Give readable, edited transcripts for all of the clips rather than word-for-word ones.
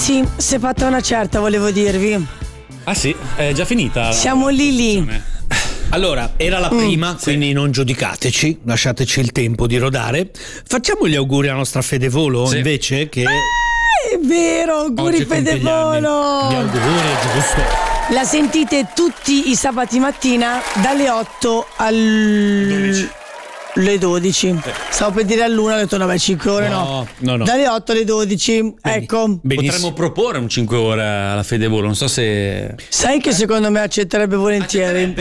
Sì, si è fatta una certa, volevo dirvi. Ah sì, è già finita. Siamo lì. Allora, era la prima, quindi non giudicateci, lasciateci il tempo di rodare. Facciamo gli auguri alla nostra Fedevolo invece, che È vero, auguri Fedevolo. Gli auguri, giusto. La sentite tutti i sabati mattina dalle 8 alle 12. Stavo per dire all'1, ho detto no, 5 ore no. Dalle 8 alle 12, ecco. Potremmo proporre un 5 ore alla Fedevolo, non so se... Sai che secondo me accetterebbe volentieri.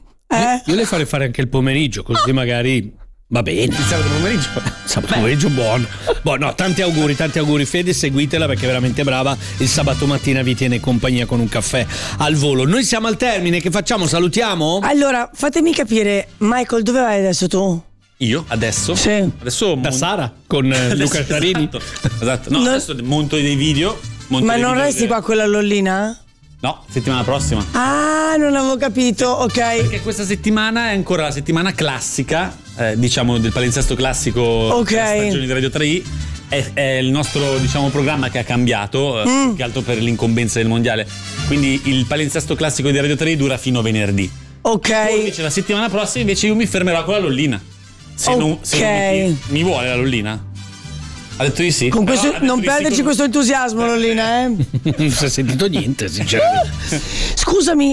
Io le farei fare anche il pomeriggio, così magari va bene. Il sabato pomeriggio. Sabato pomeriggio buono. No, tanti auguri Fede, seguitela perché è veramente brava. Il sabato mattina vi tiene compagnia con un caffè al volo. Noi siamo al termine, che facciamo? Salutiamo? Allora, fatemi capire, Michael, dove vai adesso tu? Io? Adesso? Sì. Adesso Da Sara con Luca Starini. Esatto. No, adesso monto dei video. Ma non resti qua con la Lollina? No, settimana prossima. Ah, non avevo capito, ok. Perché questa settimana è ancora la settimana classica, diciamo del palinsesto classico della stagione di Radio 3i. È il nostro, diciamo, programma che ha cambiato, più che altro per l'incombenza del mondiale. Quindi il palinsesto classico di Radio 3i dura fino a venerdì. Ok. Poi invece la settimana prossima invece io mi fermerò con la Lollina. Se non mi vuole la Lollina? Ha detto di sì. Con questo, non perderci questo entusiasmo, Lollina, Non si è sentito niente, sinceramente. Scusami,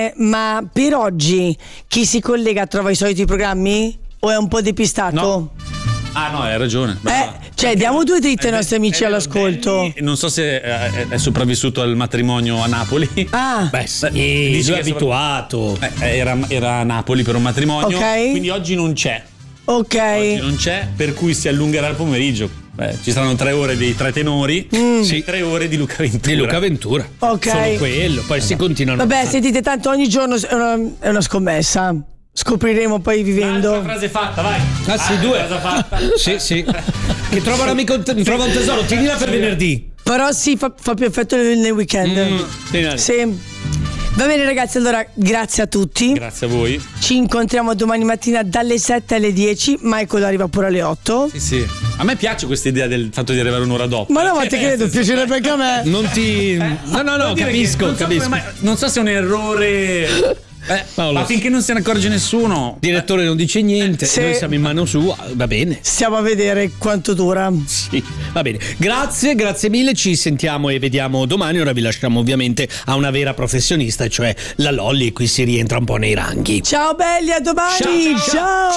ma per oggi chi si collega trova i soliti programmi? O è un po' depistato? No. Ah no, hai ragione. Diamo due dritte ai nostri amici all'ascolto. Benny, non so se è sopravvissuto al matrimonio a Napoli. Ah, beh sì, lui è abituato. Era a Napoli per un matrimonio, quindi oggi non c'è. Ok. Oggi non c'è, per cui si allungherà il pomeriggio. Ci saranno 3 ore dei 3 tenori, 3 ore di Luca Ventura. Ok. Solo quello, poi si continuano. Vabbè, sentite, tanto ogni giorno è una scommessa. Scopriremo poi vivendo. Una frase fatta, vai. Ah sì, 2. Sì. Che trova un tesoro, tienila per venerdì. Però sì, fa più effetto nel weekend. Sì. Va bene ragazzi, allora grazie a tutti. Grazie a voi. Ci incontriamo domani mattina dalle 7 alle 10. Michael arriva pure alle 8. Sì. A me piace questa idea del fatto di arrivare un'ora dopo. Ma no, ma te credo, piacerebbe anche a me. Non ti... No, capisco. Non so se è un errore... ma finché non se ne accorge nessuno. Il direttore non dice niente, noi siamo in mano sua, va bene. Stiamo a vedere quanto dura. Sì, va bene. Grazie mille, ci sentiamo e vediamo domani. Ora vi lasciamo ovviamente a una vera professionista, cioè la Lolli, e qui si rientra un po' nei ranghi. Ciao belli, a domani. Ciao.